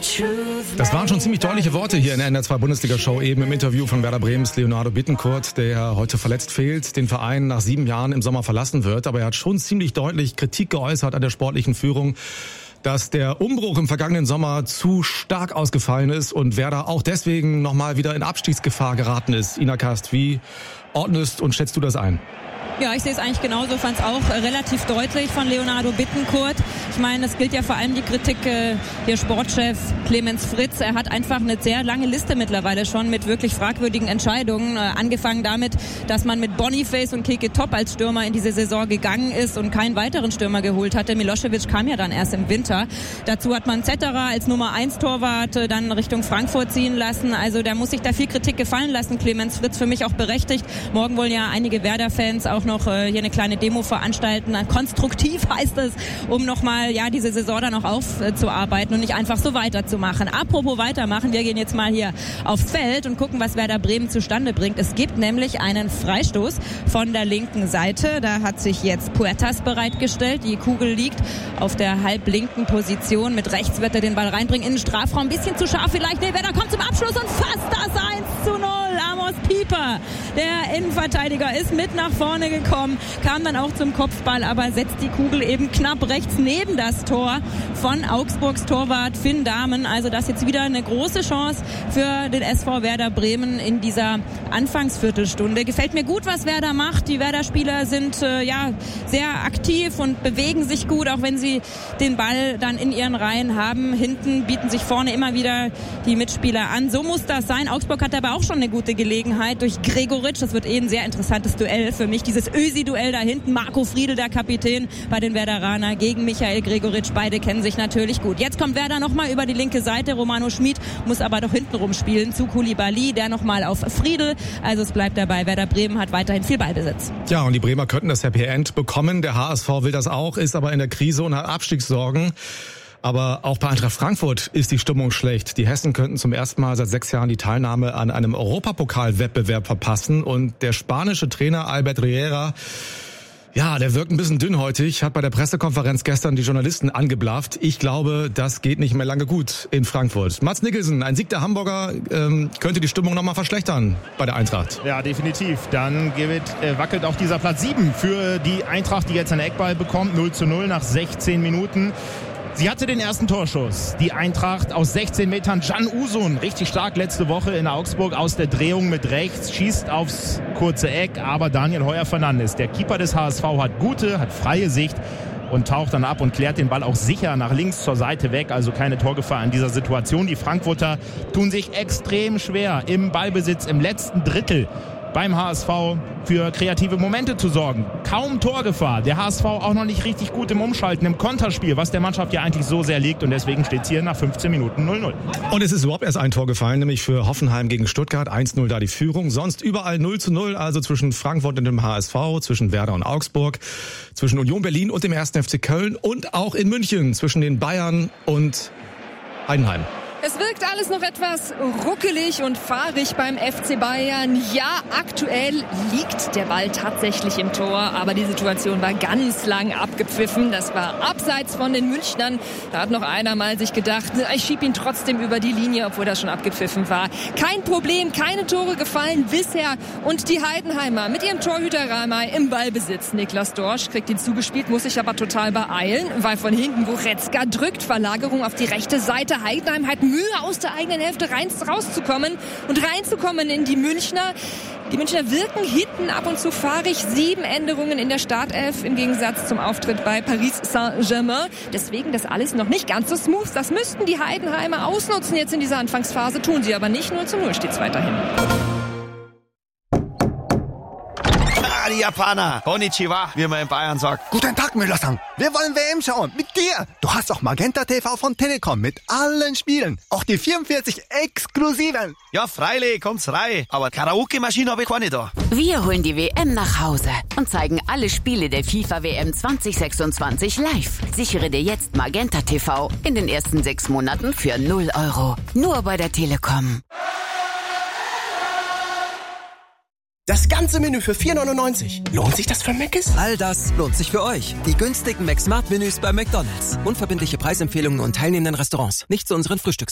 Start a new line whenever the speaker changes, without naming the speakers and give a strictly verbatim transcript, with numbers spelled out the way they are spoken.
Das waren schon ziemlich deutliche Worte hier in der N D R zwei Bundesliga-Show, eben im Interview von Werder Bremens Leonardo Bittencourt, der heute verletzt fehlt, den Verein nach sieben Jahren im Sommer verlassen wird. Aber er hat schon ziemlich deutlich Kritik geäußert an der sportlichen Führung, dass der Umbruch im vergangenen Sommer zu stark ausgefallen ist und Werder auch deswegen nochmal wieder in Abstiegsgefahr geraten ist. Ina Kast, wie ordnest und schätzt du das ein?
Ja, ich sehe es eigentlich genauso, fand es auch äh, relativ deutlich von Leonardo Bittencourt. Ich meine, es gilt ja vor allem die Kritik, äh, der Sportchef Clemens Fritz, er hat einfach eine sehr lange Liste mittlerweile schon mit wirklich fragwürdigen Entscheidungen. Äh, angefangen damit, dass man mit Boniface und Keke Top als Stürmer in diese Saison gegangen ist und keinen weiteren Stürmer geholt hatte. Milosevic kam ja dann erst im Winter. Dazu hat man Zetterer als Nummer eins Torwart äh, dann Richtung Frankfurt ziehen lassen. Also der muss sich da viel Kritik gefallen lassen, Clemens Fritz, für mich auch berechtigt. Morgen wollen ja einige Werder-Fans auch noch äh, hier eine kleine Demo veranstalten. Konstruktiv heißt es, um nochmal ja, diese Saison dann auch aufzuarbeiten und nicht einfach so weiterzumachen. Apropos weitermachen, wir gehen jetzt mal hier aufs Feld und gucken, was Werder Bremen zustande bringt. Es gibt nämlich einen Freistoß von der linken Seite. Da hat sich jetzt Puertas bereitgestellt. Die Kugel liegt auf der halblinken Position. Mit rechts wird er den Ball reinbringen in den Strafraum. Ein bisschen zu scharf vielleicht. Nee, Werder kommt zum Abschluss und fasst das eins zu null. Amos Pieper, der Innenverteidiger, ist mit nach vorne gekommen, kam dann auch zum Kopfball, aber setzt die Kugel eben knapp rechts neben das Tor von Augsburgs Torwart Finn Dahmen. Also das jetzt wieder eine große Chance für den S V Werder Bremen in dieser Anfangsviertelstunde. Gefällt mir gut, was Werder macht. Die Werder-Spieler sind äh, ja sehr aktiv und bewegen sich gut, auch wenn sie den Ball dann in ihren Reihen haben. Hinten bieten sich vorne immer wieder die Mitspieler an. So muss das sein. Augsburg hat aber auch schon eine gute Gelegenheit durch Gregoritsch. Das wird eh ein sehr interessantes Duell für mich. Dieses Ösi-Duell da hinten. Marco Friedl, der Kapitän bei den Werderaner, gegen Michael Gregoritsch. Beide kennen sich natürlich gut. Jetzt kommt Werder nochmal über die linke Seite. Romano Schmid muss aber doch hinten rumspielen zu Koulibaly, der nochmal auf Friedl. Also es bleibt dabei. Werder Bremen hat weiterhin viel Ballbesitz.
Ja, und die Bremer könnten das Happy End bekommen. Der H S V will das auch, ist aber in der Krise und hat Abstiegssorgen. Aber auch bei Eintracht Frankfurt ist die Stimmung schlecht. Die Hessen könnten zum ersten Mal seit sechs Jahren die Teilnahme an einem Europapokal-Wettbewerb verpassen. Und der spanische Trainer Albert Riera, ja, der wirkt ein bisschen dünnhäutig, hat bei der Pressekonferenz gestern die Journalisten angeblafft. Ich glaube, das geht nicht mehr lange gut in Frankfurt. Mats Nicholson, ein Sieg der Hamburger, ähm, könnte die Stimmung nochmal verschlechtern bei der Eintracht.
Ja, definitiv. Dann geht, äh, wackelt auch dieser Platz sieben für die Eintracht, die jetzt einen Eckball bekommt. null zu null nach sechzehn Minuten. Sie hatte den ersten Torschuss. Die Eintracht aus sechzehn Metern. Can Uzun, richtig stark letzte Woche in Augsburg aus der Drehung mit rechts, schießt aufs kurze Eck. Aber Daniel Heuer-Fernandes, der Keeper des H S V, hat gute, hat freie Sicht und taucht dann ab und klärt den Ball auch sicher nach links zur Seite weg. Also keine Torgefahr in dieser Situation. Die Frankfurter tun sich extrem schwer im Ballbesitz im letzten Drittel beim H S V für kreative Momente zu sorgen. Kaum Torgefahr. Der H S V auch noch nicht richtig gut im Umschalten, im Konterspiel, was der Mannschaft ja eigentlich so sehr liegt. Und deswegen steht es hier nach fünfzehn Minuten null null.
Und es ist überhaupt erst ein Tor gefallen, nämlich für Hoffenheim gegen Stuttgart. eins null da die Führung. Sonst überall null zu null, also zwischen Frankfurt und dem H S V, zwischen Werder und Augsburg, zwischen Union Berlin und dem ersten F C Köln und auch in München zwischen den Bayern und Heidenheim.
Es wirkt alles noch etwas ruckelig und fahrig beim F C Bayern. Ja, aktuell liegt der Ball tatsächlich im Tor, aber die Situation war ganz lang abgepfiffen. Das war abseits von den Münchnern. Da hat noch einer mal sich gedacht, ich schieb ihn trotzdem über die Linie, obwohl das schon abgepfiffen war. Kein Problem, keine Tore gefallen bisher. Und die Heidenheimer mit ihrem Torhüter Ramay im Ballbesitz. Niklas Dorsch kriegt ihn zugespielt, muss sich aber total beeilen, weil von hinten Goretzka drückt. Verlagerung auf die rechte Seite. Heidenheim hat Mühe, aus der eigenen Hälfte rein, rauszukommen und reinzukommen in die Münchner. Die Münchner wirken hinten ab und zu fahrig. Sieben Änderungen in der Startelf im Gegensatz zum Auftritt bei Paris Saint-Germain. Deswegen das alles noch nicht ganz so smooth. Das müssten die Heidenheimer ausnutzen jetzt in dieser Anfangsphase. Tun sie aber nicht. null zu null steht es weiterhin.
Die Japaner. Konnichiwa, wie man in Bayern sagt.
Guten Tag, Müller-san. Wir wollen W M schauen. Mit dir. Du hast auch Magenta T V von Telekom mit allen Spielen. Auch die vierundvierzig exklusiven.
Ja, freilich, kommt's rein. Aber Karaoke-Maschine habe ich keine da.
Wir holen die W M nach Hause und zeigen alle Spiele der FIFA W M zwanzig sechsundzwanzig live. Sichere dir jetzt Magenta T V in den ersten sechs Monaten für null Euro. Nur bei der Telekom.
Das ganze Menü für vier neunundneunzig. Lohnt sich das für Mc's?
All das lohnt sich für euch. Die günstigen McSmart-Menüs bei McDonald's. Unverbindliche Preisempfehlungen und teilnehmenden Restaurants. Nicht zu unseren Frühstücks